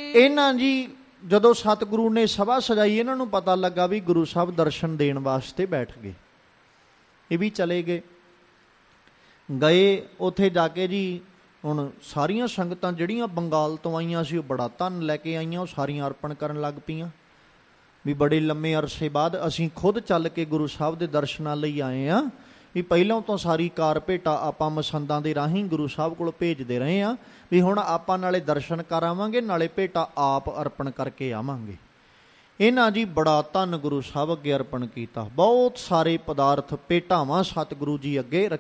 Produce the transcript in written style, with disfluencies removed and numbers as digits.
ਇਹਨਾਂ ਜੀ ਜਦੋਂ ਸਤਿਗੁਰੂ ਨੇ ਸਭਾ ਸਜਾਈ, ਇਹਨਾਂ ਨੂੰ ਪਤਾ ਲੱਗਾ ਵੀ ਗੁਰੂ ਸਾਹਿਬ ਦਰਸ਼ਨ ਦੇਣ ਵਾਸਤੇ ਬੈਠ ਗਏ। ਇਹ ਵੀ ਚਲੇ ਗਏ। ਉੱਥੇ ਜਾ ਕੇ ਜੀ ਹੁਣ ਸਾਰੀਆਂ ਸੰਗਤਾਂ ਜਿਹੜੀਆਂ ਬੰਗਾਲ ਤੋਂ ਆਈਆਂ ਸੀ, ਉਹ ਬੜਾ ਧਨ ਲੈ ਕੇ ਆਈਆਂ, ਉਹ ਸਾਰੀਆਂ ਅਰਪਣ ਕਰਨ ਲੱਗ ਪਈਆਂ ਵੀ ਬੜੇ ਲੰਮੇ ਅਰਸੇ ਬਾਅਦ ਅਸੀਂ ਖੁਦ ਚੱਲ ਕੇ ਗੁਰੂ ਸਾਹਿਬ ਦੇ ਦਰਸ਼ਨਾਂ ਲਈ ਆਏ ਹਾਂ। ਵੀ ਪਹਿਲਾਂ ਤੋਂ ਸਾਰੀ ਕਾਰ ਭੇਟਾ ਆਪਾਂ ਮਸੰਦਾਂ ਦੇ ਰਾਹੀਂ ਗੁਰੂ ਸਾਹਿਬ ਕੋਲ ਭੇਜਦੇ ਰਹੇ ਹਾਂ, ਵੀ ਹੁਣ ਆਪਾਂ ਨਾਲੇ ਦਰਸ਼ਨ ਕਰ ਆਵਾਂਗੇ, ਨਾਲੇ ਭੇਟਾ ਆਪ ਅਰਪਣ ਕਰਕੇ ਆਵਾਂਗੇ। ਇਹਨਾਂ ਜੀ ਬੜਾ ਧਨ ਗੁਰੂ ਸਾਹਿਬ ਅੱਗੇ ਅਰਪਣ ਕੀਤਾ। ਬਹੁਤ ਸਾਰੇ ਪਦਾਰਥ ਭੇਟਾਵਾਂ ਸਤਿਗੁਰੂ ਜੀ ਅੱਗੇ